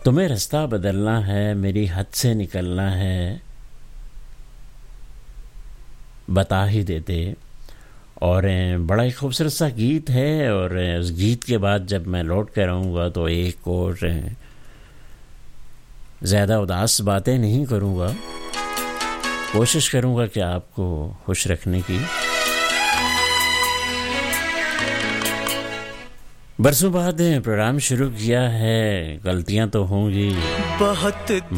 तुम्हें रास्ता बदलना है, मेरी हद से निकलना है, बता ही देते। और बड़ा ही खूबसूरत सा गीत है। और उस गीत के बाद जब मैं लौट कर आऊँगा तो एक और ज़्यादा उदास बातें नहीं करूँगा, कोशिश करूँगा कि आपको खुश रखने की। बरसों बाद प्रोग्राम शुरू किया है, गलतियां तो होंगी, बहुत